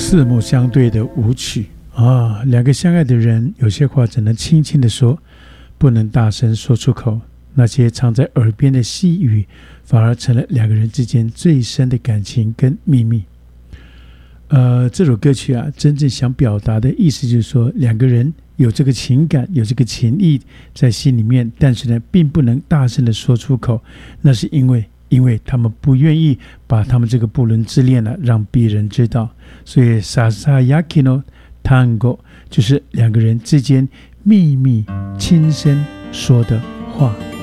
四目相对的舞曲啊，两个相爱的人，有些话只能轻轻地说，不能大声说出口。那些藏在耳边的细语，反而成了两个人之间最深的感情跟秘密。这首歌曲啊，真正想表达的意思就是说，两个人有这个情感，有这个情意在心里面，但是呢，并不能大声的说出口。那是因为他们不愿意把他们这个不伦之恋呢，让别人知道。所以Sasayaki no Tango 就是两个人之间秘密轻声说的话。